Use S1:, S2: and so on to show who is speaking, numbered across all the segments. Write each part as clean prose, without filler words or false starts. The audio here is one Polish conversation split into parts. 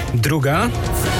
S1: Druga.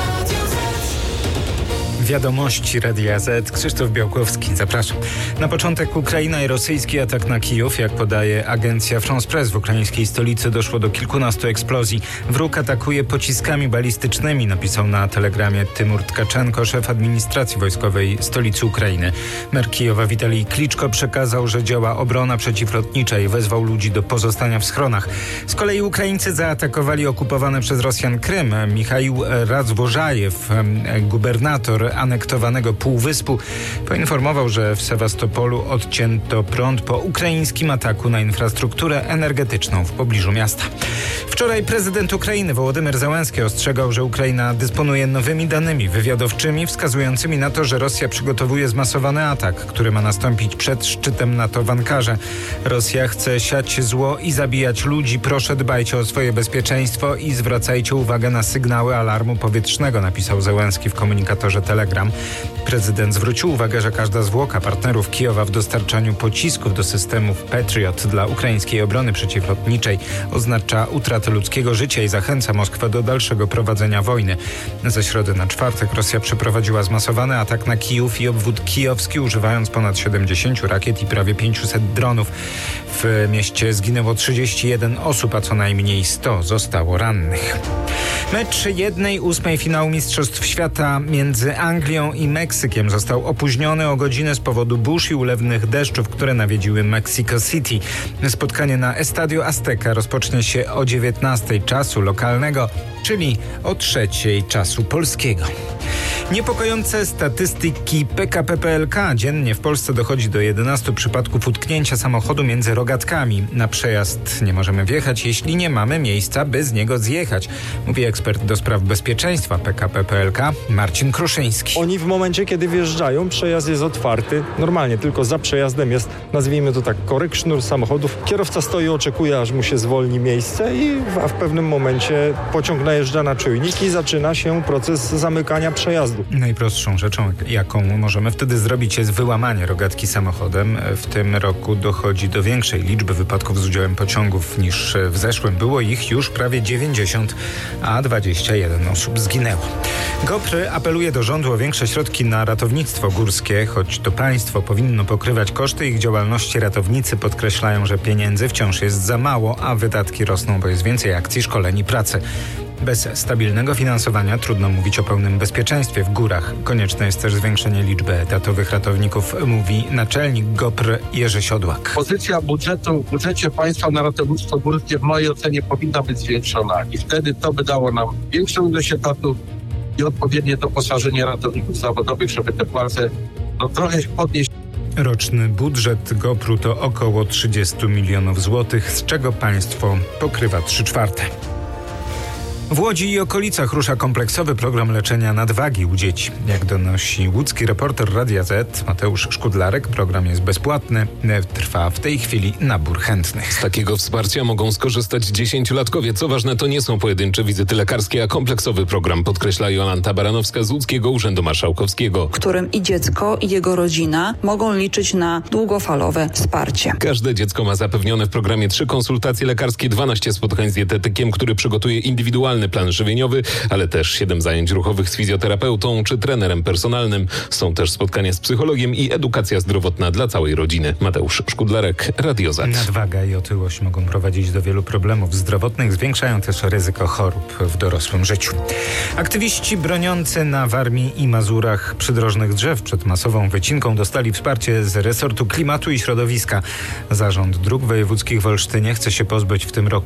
S1: Wiadomości Radia Z. Krzysztof Białkowski, zapraszam. Na początek Ukraina i rosyjski atak na Kijów. Jak podaje agencja France Press, w ukraińskiej stolicy doszło do kilkunastu eksplozji. Wróg atakuje pociskami balistycznymi, napisał na telegramie Tymur Tkaczenko, szef administracji wojskowej stolicy Ukrainy. Mer Kijowa Witalij Kliczko przekazał, że działa obrona przeciwlotnicza i wezwał ludzi do pozostania w schronach. Z kolei Ukraińcy zaatakowali okupowany przez Rosjan Krym. Michaił Radzwożajew, gubernator anektowanego półwyspu, poinformował, że w Sewastopolu odcięto prąd po ukraińskim ataku na infrastrukturę energetyczną w pobliżu miasta. Wczoraj prezydent Ukrainy Wołodymyr Zełenski ostrzegał, że Ukraina dysponuje nowymi danymi wywiadowczymi wskazującymi na to, że Rosja przygotowuje zmasowany atak, który ma nastąpić przed szczytem NATO w Ankarze. Rosja chce siać zło i zabijać ludzi. Proszę, dbajcie o swoje bezpieczeństwo i zwracajcie uwagę na sygnały alarmu powietrznego, napisał Zełenski w komunikatorze Telegram. Prezydent zwrócił uwagę, że każda zwłoka partnerów Kijowa w dostarczaniu pocisków do systemów Patriot dla ukraińskiej obrony przeciwlotniczej oznacza utratę ludzkiego życia i zachęca Moskwę do dalszego prowadzenia wojny. Ze środy na czwartek Rosja przeprowadziła zmasowany atak na Kijów i obwód kijowski, używając ponad 70 rakiet i prawie 500 dronów. W mieście zginęło 31 osób, a co najmniej 100 zostało rannych. Mecz 1/8 finału Mistrzostw Świata między Anglią i Meksykiem został opóźniony o godzinę z powodu burz i ulewnych deszczów, które nawiedziły Mexico City. Spotkanie na Estadio Azteca rozpocznie się o 19:00 czasu lokalnego, czyli o 3:00 czasu polskiego. Niepokojące statystyki PKP PLK. Dziennie w Polsce dochodzi do 11 przypadków utknięcia samochodu między rogatkami. Na przejazd nie możemy wjechać, jeśli nie mamy miejsca, by z niego zjechać, mówi ekspert do spraw bezpieczeństwa PKP PLK Marcin Kruszyński.
S2: Oni w momencie, kiedy wjeżdżają, przejazd jest otwarty. Normalnie, tylko za przejazdem jest, nazwijmy to tak, korek, sznur samochodów. Kierowca stoi, oczekuje, aż mu się zwolni miejsce a w pewnym momencie pociąg najeżdża na czujnik i zaczyna się proces zamykania przejazdu.
S1: Najprostszą rzeczą, jaką możemy wtedy zrobić, jest wyłamanie rogatki samochodem. W tym roku dochodzi do większej liczby wypadków z udziałem pociągów niż w zeszłym. Było ich już prawie 90, a 21 osób zginęło. GOPR apeluje do rządu o większe środki na ratownictwo górskie. Choć to państwo powinno pokrywać koszty ich działalności, ratownicy podkreślają, że pieniędzy wciąż jest za mało, a wydatki rosną, bo jest więcej akcji, szkoleń i pracy. Bez stabilnego finansowania trudno mówić o pełnym bezpieczeństwie w górach. Konieczne jest też zwiększenie liczby etatowych ratowników, mówi naczelnik GOPR Jerzy Siodłak.
S3: Pozycja budżetu w budżecie państwa na ratownictwo górskie w mojej ocenie powinna być zwiększona i wtedy to by dało nam większą ilość etatów i odpowiednie doposażenie ratowników zawodowych, żeby te płace trochę podnieść.
S1: Roczny budżet GOPR-u to około 30 milionów złotych, z czego państwo pokrywa 3/4. W Łodzi i okolicach rusza kompleksowy program leczenia nadwagi u dzieci. Jak donosi łódzki reporter Radia Z Mateusz Szkudlarek, program jest bezpłatny. Trwa w tej chwili nabór chętnych.
S4: Z takiego wsparcia mogą skorzystać 10-latkowie. Co ważne, to nie są pojedyncze wizyty lekarskie, a kompleksowy program, podkreśla Jolanta Baranowska z Łódzkiego Urzędu Marszałkowskiego.
S5: W którym i dziecko, i jego rodzina mogą liczyć na długofalowe wsparcie.
S4: Każde dziecko ma zapewnione w programie 3 konsultacje lekarskie, 12 spotkań z dietetykiem, który przygotuje indywidualny plan żywieniowy, ale też 7 zajęć ruchowych z fizjoterapeutą czy trenerem personalnym. Są też spotkania z psychologiem i edukacja zdrowotna dla całej rodziny. Mateusz Szkudlarek, Radio Z.
S1: Nadwaga i otyłość mogą prowadzić do wielu problemów zdrowotnych, zwiększają też ryzyko chorób w dorosłym życiu. Aktywiści broniący na Warmii i Mazurach przydrożnych drzew przed masową wycinką dostali wsparcie z resortu klimatu i środowiska. Zarząd Dróg Wojewódzkich w Olsztynie chce się pozbyć w tym roku